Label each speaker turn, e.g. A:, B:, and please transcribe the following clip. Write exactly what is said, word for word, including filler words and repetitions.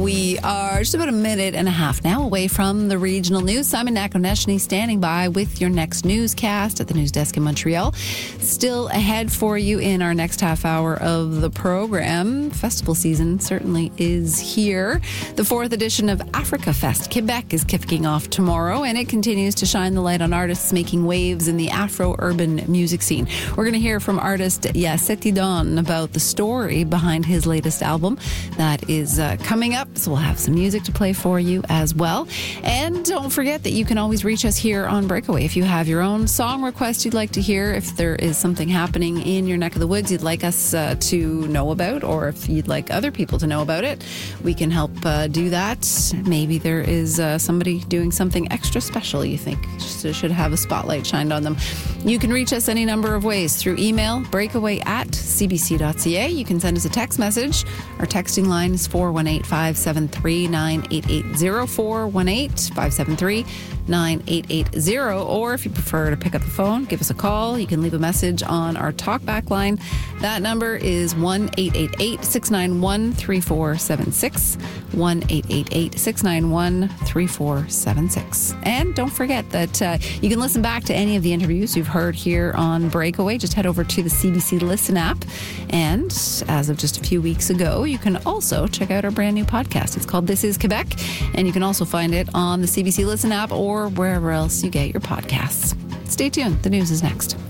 A: We are just about a minute and a half now away from the regional news. Simon Nakonechny standing by with your next newscast at the news desk in Montreal. Still ahead for you in our next half hour of the program. Festival season certainly is here. The fourth edition of Africa Fest Quebec is kicking off tomorrow, and it continues to shine the light on artists making waves in the Afro-urban music scene. We're going to hear from artist Yasseti Don about the story behind his latest album that is uh, coming up. So we'll have some music to play for you as well. And don't forget that you can always reach us here on Breakaway if you have your own song request you'd like to hear, if there is something happening in your neck of the woods you'd like us uh, to know about, or if you'd like other people to know about it, we can help uh, do that. Maybe there is uh, somebody doing something extra special you think should have a spotlight shined on them. You can reach us any number of ways through email, breakaway at c b c dot c a. You can send us a text message. Our texting line is four one eight, five seven three, nine eight eight zero, four one eight, five seven three, nine eight eight zero. Or if you prefer to pick up the phone, give us a call. You can leave a message on our talkback line. That number is one eight eight eight, six nine one, three four seven six, one eight eight eight, six nine one, three four seven six. And don't forget that uh, you can listen back to any of the interviews you've heard here on Breakaway. Just head over to the C B C Listen app. And as of just a few weeks ago, you can also check out our brand new podcast. It's called This is Quebec, and you can also find it on the C B C Listen app or wherever else you get your podcasts. Stay tuned. The news is next.